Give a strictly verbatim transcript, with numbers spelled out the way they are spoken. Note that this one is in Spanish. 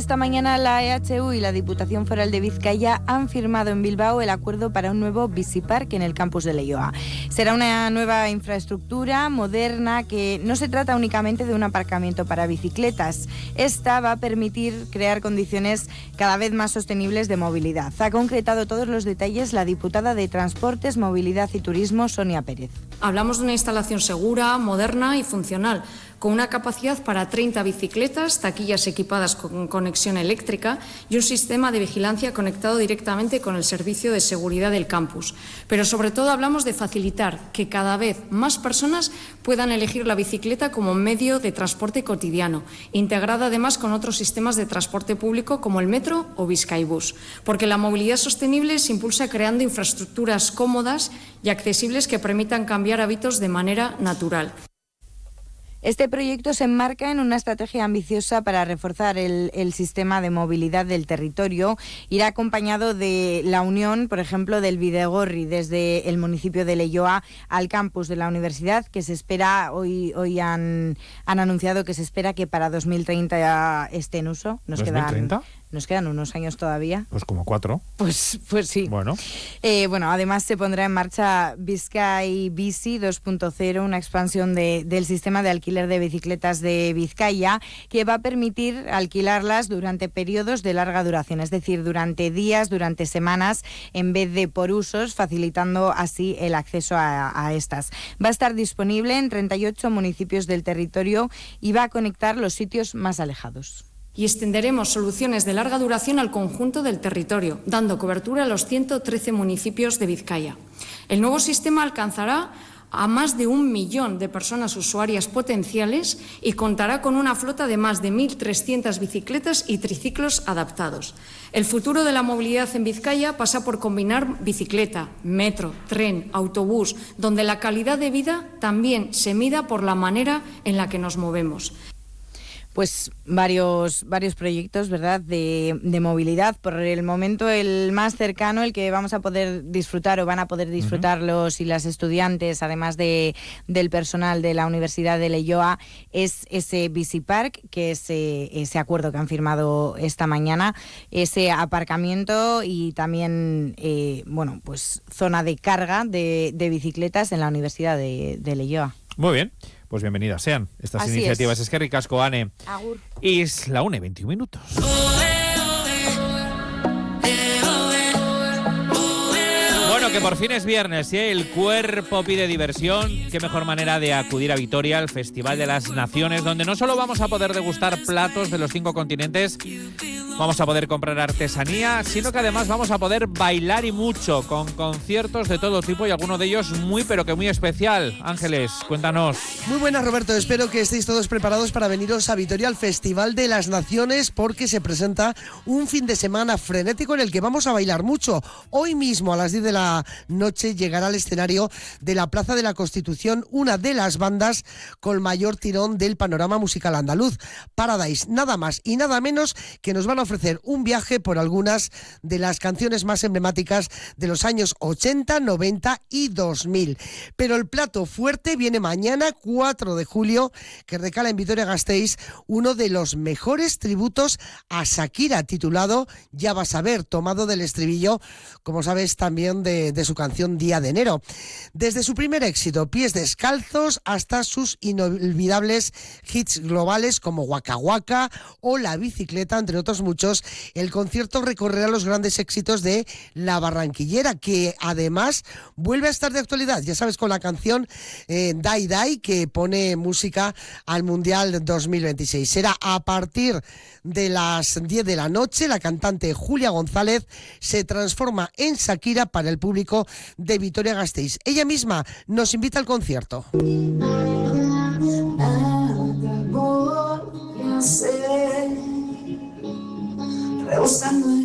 esta mañana la E H U y la Diputación Foral de Vizcaya han firmado en Bilbao el acuerdo para un nuevo Bizipark en el campus de Leioa. Será una nueva infraestructura moderna que no se trata únicamente de un aparcamiento para bicicletas. Esta va a permitir crear condiciones cada vez más sostenibles de movilidad. Ha concretado todos los detalles la diputada de Transportes, Movilidad y Turismo, Sonia Pérez. Hablamos de una instalación segura, moderna y funcional, con una capacidad para treinta bicicletas, taquillas equipadas con conexión eléctrica y un sistema de vigilancia conectado directamente con el servicio de seguridad del campus. Pero sobre todo hablamos de facilitar que cada vez más personas puedan elegir la bicicleta como medio de transporte cotidiano, integrada además con otros sistemas de transporte público como el metro o Bizkaibus, porque la movilidad sostenible se impulsa creando infraestructuras cómodas y accesibles que permitan cambiar hábitos de manera natural. Este proyecto se enmarca en una estrategia ambiciosa para reforzar el, el sistema de movilidad del territorio. Irá acompañado de la unión, por ejemplo, del Bidegorri desde el municipio de Leioa al campus de la universidad, que se espera, hoy hoy han, han anunciado que se espera que para dos mil treinta esté en uso. Nos ¿dos mil treinta? Quedan, nos quedan unos años todavía. Pues como cuatro. Pues, pues sí. Bueno. Eh, bueno, además se pondrá en marcha Bizkai Bici dos punto cero, una expansión de, del sistema de alquiler de bicicletas de Vizcaya, que va a permitir alquilarlas durante periodos de larga duración, es decir, durante días, durante semanas, en vez de por usos, facilitando así el acceso a, a estas. Va a estar disponible en treinta y ocho municipios del territorio y va a conectar los sitios más alejados. Y extenderemos soluciones de larga duración al conjunto del territorio, dando cobertura a los ciento trece municipios de Vizcaya. El nuevo sistema alcanzará a más de un millón de personas usuarias potenciales y contará con una flota de más de mil trescientas bicicletas y triciclos adaptados. El futuro de la movilidad en Vizcaya pasa por combinar bicicleta, metro, tren, autobús, donde la calidad de vida también se mida por la manera en la que nos movemos. Pues varios varios proyectos, ¿verdad?, de, de movilidad. Por el momento el más cercano, el que vamos a poder disfrutar o van a poder disfrutar uh-huh. los y las estudiantes, además de del personal de la Universidad de Leioa, es ese Bizipark, que es eh, ese acuerdo que han firmado esta mañana, ese aparcamiento y también, eh, bueno, pues zona de carga de, de bicicletas en la Universidad de, de Leioa. Muy bien. Pues bienvenidas sean estas Así iniciativas. Es. Eskerrik asko, Ane. Agur. Y es la una y veintiún minutos. Bueno, que por fin es viernes, ¿eh? El cuerpo pide diversión. Qué mejor manera de acudir a Vitoria, al Festival de las Naciones, donde no solo vamos a poder degustar platos de los cinco continentes, vamos a poder comprar artesanía, sino que además vamos a poder bailar y mucho, con conciertos de todo tipo y alguno de ellos muy pero que muy especial. Ángeles, cuéntanos. Muy buenas, Roberto. Espero que estéis todos preparados para veniros a Vitoria al Festival de las Naciones, porque se presenta un fin de semana frenético en el que vamos a bailar mucho. Hoy mismo a las diez de la noche llegará al escenario de la Plaza de la Constitución una de las bandas con mayor tirón del panorama musical andaluz, Paradise. Nada más y nada menos que nos van a ofrecer un viaje por algunas de las canciones más emblemáticas de los años ochenta, noventa y dos mil. Pero el plato fuerte viene mañana, cuatro de julio, que recala en Vitoria-Gasteiz uno de los mejores tributos a Shakira, titulado Ya vas a ver, tomado del estribillo, como sabes, también de, de su canción Día de Enero. Desde su primer éxito, Pies Descalzos, hasta sus inolvidables hits globales como Waka Waka o La Bicicleta, entre otros muchos, el concierto recorrerá los grandes éxitos de La Barranquillera, que además vuelve a estar de actualidad, ya sabes, con la canción eh, Die Die, que pone música al Mundial dos mil veintiséis. Será a partir de las diez de la noche. La cantante Julia González se transforma en Shakira para el público de Vitoria-Gasteiz. Ella misma nos invita al concierto. Rebosando